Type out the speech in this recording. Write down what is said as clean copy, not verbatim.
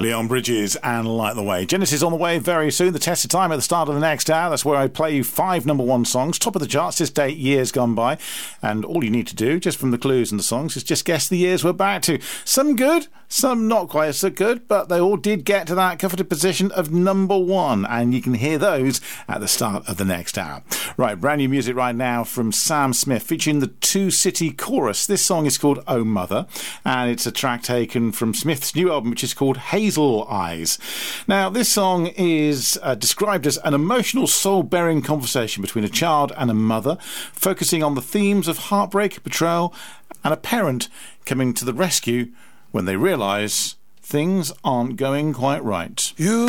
Leon Bridges and Light the Way. Genesis on the way very soon. The test of time at the start of the next hour. That's where I play you 5 number 1 songs, top of the charts this date, years gone by. And all you need to do, just from the clues and the songs, is just guess the years we're back to. Some good, some not quite so good, but they all did get to that coveted position of number 1. And you can hear those at the start of the next hour. Right, brand new music right now from Sam Smith, featuring the Two City Chorus. This song is called Oh Mother, and it's a track taken from Smith's new album, which is called Hazel Eyes. Now, this song is described as an emotional, soul-bearing conversation between a child and a mother, focusing on the themes of heartbreak, betrayal, and a parent coming to the rescue when they realise things aren't going quite right.